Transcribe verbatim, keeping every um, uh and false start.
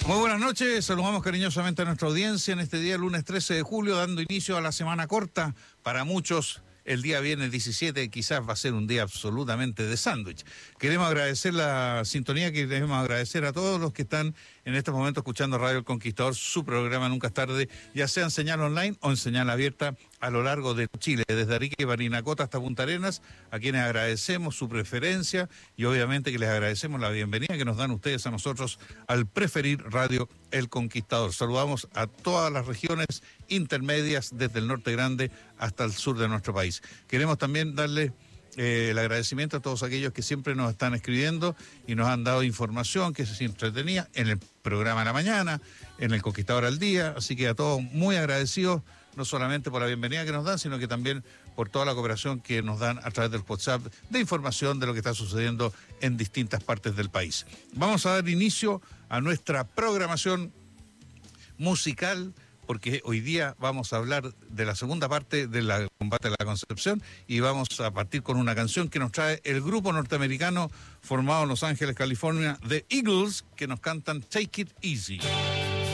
Muy buenas noches, saludamos cariñosamente a nuestra audiencia en este día, lunes trece de julio, dando inicio a la semana corta. Para muchos, el día viernes diecisiete quizás va a ser un día absolutamente de sándwich. Queremos agradecer la sintonía, queremos agradecer a todos los que están en estos momentos escuchando Radio El Conquistador, su programa Nunca es Tarde, ya sea en señal online o en señal abierta a lo largo de Chile, desde Arica y Parinacota hasta Punta Arenas, a quienes agradecemos su preferencia y obviamente que les agradecemos la bienvenida que nos dan ustedes a nosotros al preferir Radio El Conquistador. Saludamos a todas las regiones intermedias, desde el norte grande hasta el sur de nuestro país. Queremos también darle eh, el agradecimiento a todos aquellos que siempre nos están escribiendo y nos han dado información que se entretenía en el programa de la mañana, en El Conquistador al Día, así que a todos muy agradecidos, no solamente por la bienvenida que nos dan, sino que también por toda la cooperación que nos dan a través del WhatsApp de información de lo que está sucediendo en distintas partes del país. Vamos a dar inicio a nuestra programación musical, porque hoy día vamos a hablar de la segunda parte del combate a la Concepción y vamos a partir con una canción que nos trae el grupo norteamericano formado en Los Ángeles, California, The Eagles, que nos cantan Take It Easy.